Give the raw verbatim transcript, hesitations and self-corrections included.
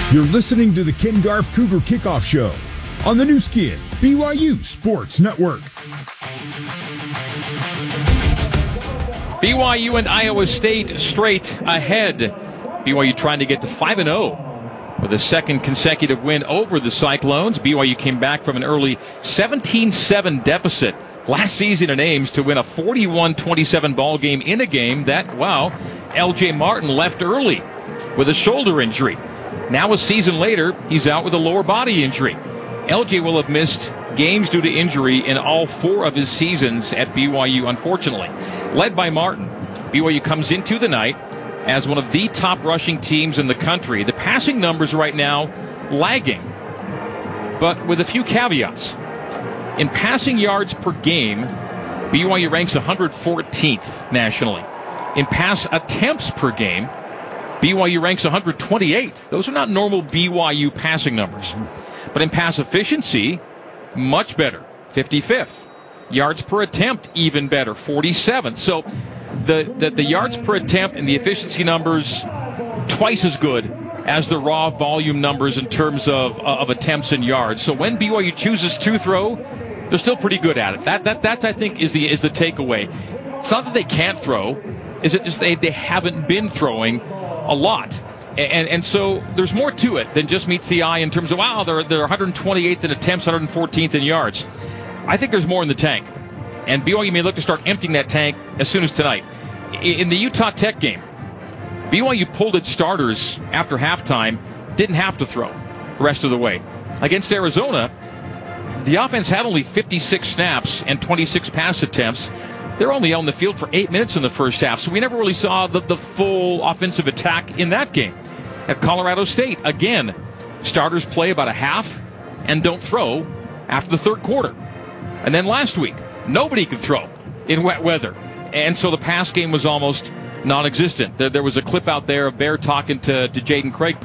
You're listening to the Ken Garff Cougar Kickoff Show on the new skin, B Y U Sports Network. B Y U and Iowa State straight ahead. B Y U trying to get to five and oh with a second consecutive win over the Cyclones. B Y U came back from an early seventeen seven deficit last season in Ames to win a forty-one twenty-seven ball game in a game that, wow, L J Martin left early with a shoulder injury. Now a season later, he's out with a lower body injury. L J will have missed games due to injury in all four of his seasons at B Y U, unfortunately. Led by Martin, B Y U comes into the night as one of the top rushing teams in the country. The passing numbers right now lagging, but with a few caveats. In passing yards per game, B Y U ranks one hundred fourteenth nationally. In pass attempts per game, B Y U ranks one hundred twenty-eighth. Those are not normal B Y U passing numbers. But in pass efficiency, much better, fifty-fifth. Yards per attempt, even better, forty-seventh. So the, the, the yards per attempt and the efficiency numbers, twice as good as the raw volume numbers in terms of, uh, of attempts and yards. So when B Y U chooses to throw, they're still pretty good at it. That, that, that I think, is the, is the takeaway. It's not that they can't throw. Is it just they, they haven't been throwing a lot? And and so there's more to it than just meets the eye in terms of, wow, they're, they're one hundred twenty-eighth in attempts, one hundred fourteenth in yards. I think there's more in the tank. And B Y U may look to start emptying that tank as soon as tonight. In the Utah Tech game, B Y U pulled its starters after halftime, didn't have to throw the rest of the way. Against Arizona, the offense had only fifty-six snaps and twenty-six pass attempts. They're only on the field for eight minutes in the first half, so we never really saw the, the full offensive attack in that game. At Colorado State, again, starters play about a half and don't throw after the third quarter. And then last week, nobody could throw in wet weather. And so the pass game was almost non-existent. There, there was a clip out there of Bear talking to, to Jaden Craig